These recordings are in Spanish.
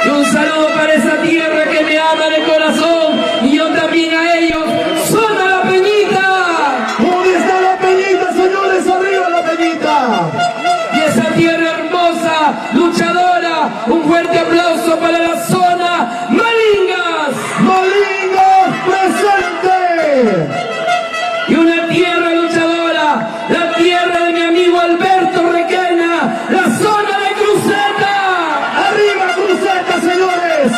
Y un saludo para esa tierra que me ama de corazón, y yo también a ellos. ¡Zona La Peñita! ¿Dónde está La Peñita, señores? ¡Arriba La Peñita! Y esa tierra hermosa, luchadora, un fuerte aplauso para la zona Malingas. ¡Malingas presente! Y una tierra luchadora, la tierra de mi amigo Alberto Requena, la zona de Cruceta. ¡Arriba Cruceta, señores!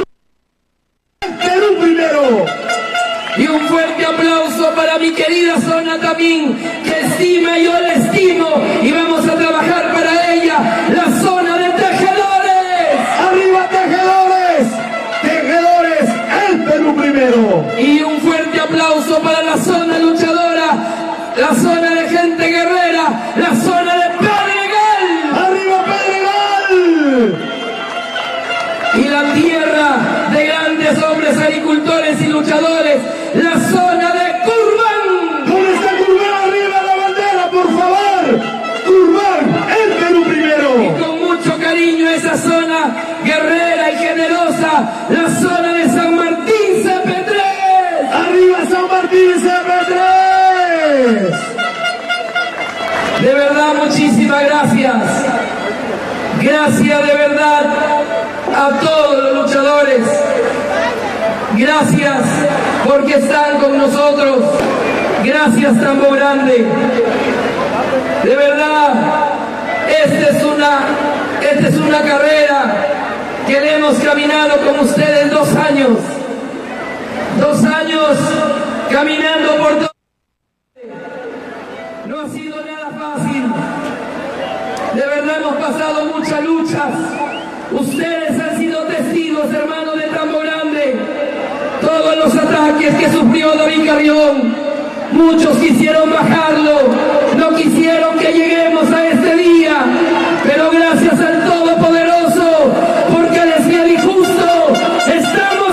Perú primero. Y un fuerte aplauso para mi querida zona también, que estima y yo la estimo, y vamos a trabajar para ella, la zona de Tejedores. ¡Arriba Tejedores! ¡Tejedores, el Perú primero! Y un fuerte aplauso para la zona luchadora, la zona de gente guerrera, la zona de Pedregal. ¡Arriba Pedregal! Y la tierra de grandes hombres agricultores y luchadores, la zona de Curbán. ¿Dónde está Curbán? ¡Arriba la bandera, por favor! ¡Curbán, el Perú primero! Y con mucho cariño esa zona guerrera y generosa, la zona de San Martín CP3. ¡Arriba San Martín CP3! De verdad, muchísimas gracias. Gracias de verdad a todos los luchadores. Gracias porque están con nosotros. Gracias, Tambo Grande. De verdad, esta es una carrera que le hemos caminado con ustedes 2 años. 2 años caminando por todo. No ha sido nada fácil. De verdad hemos pasado muchas luchas. Ustedes han sido testigos, hermanos de Tambo Grande. Todos los ataques que sufrió David Carrión. Muchos quisieron bajarlo. No quisieron que lleguemos a este día.